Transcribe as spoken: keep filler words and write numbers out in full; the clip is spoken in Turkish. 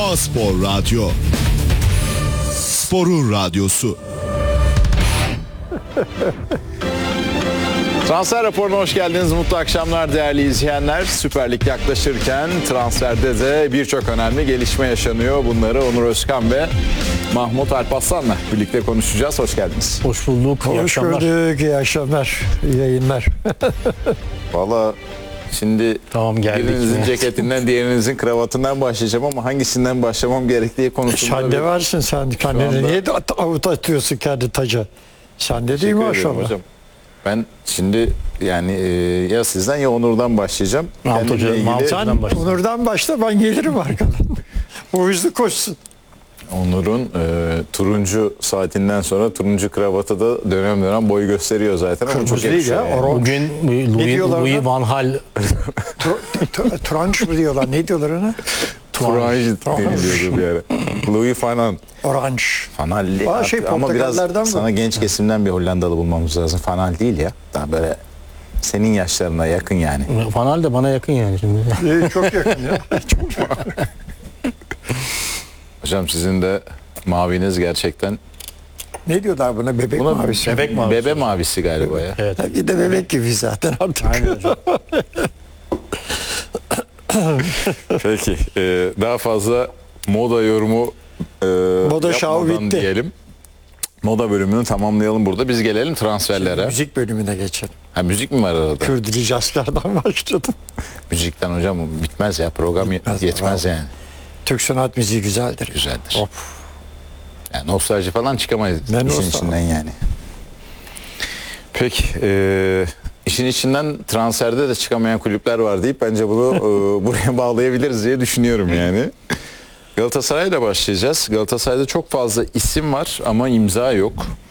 A-Spor Radyo. Sporun radyosu. Transfer raporuna hoş geldiniz. Mutlu akşamlar değerli izleyenler. Süper Lig yaklaşırken transferde de birçok önemli gelişme yaşanıyor. Bunları Onur Özkan ve Mahmut Alparslan'la birlikte konuşacağız. Hoş geldiniz. Hoş bulduk. İyi Hoş akşamlar. gördük. İyi akşamlar. İyi yayınlar. Valla şimdi Tamam, geldik. birinizin ceketinden diğerinizin kravatından başlayacağım ama hangisinden başlamam gerektiği konusunda... Sen de varsın sen. Kendini anda- niye de at- avut atıyorsun kendi taca? Sen de değil Teşekkür ederim maşallah. hocam. Ben şimdi yani e, ya sizden ya Onur'dan başlayacağım. Mahmut Kendimle hocam, ilgili- Mahmut Sen Nereden başladın? Onur'dan başla, ben gelirim arkadan. O hızlı koşsun. Onur'un e, turuncu saatinden sonra turuncu kravatı da dönem dönem boy gösteriyor zaten. Ama Kırmızı çok değil yakışıyor ya, yani. orange. Bugün Louis, diyorlar Louis ona? Van Gaal Tr- tr- Tranş mı diyorlar? Ne diyorlar ona? Franj deniliyordu bir ara. Louis Fanan. Orange. Fanal değil. Aa, şey, Ama biraz Portekallerden mi? sana genç kesimden bir Hollandalı bulmamız lazım. Fanal değil ya. Daha böyle senin yaşlarına yakın yani. Van Gaal de bana yakın yani şimdi. Ee, çok yakın ya. Hocam sizin de maviniz gerçekten. Ne diyorlar buna? Bebek Buna mavisi. bebek mavisi. Bebe mavisi galiba ya. Evet. Bir de bebek gibi zaten artık. Aynen hocam. Peki. e, daha fazla moda yorumu e, Moda şovu yapmadan bitti. diyelim. Moda bölümünü tamamlayalım burada. Biz gelelim transferlere. Müzik bölümüne geçelim. Ha, müzik mi var arada? Kürdili jazzlardan başladım. Müzikten hocam bitmez ya. Program Bitmez, yetmez bravo. yani. Türk sanat müziği güzeldir. Güzeldir. Hop. Yani nostalji falan çıkamayız Ne işin nostalji? içinden yani. Peki. E, işin içinden transferde de çıkamayan kulüpler var deyip bence bunu e, buraya bağlayabiliriz diye düşünüyorum yani. Galatasaray'la başlayacağız. Galatasaray'da çok fazla isim var ama imza yok.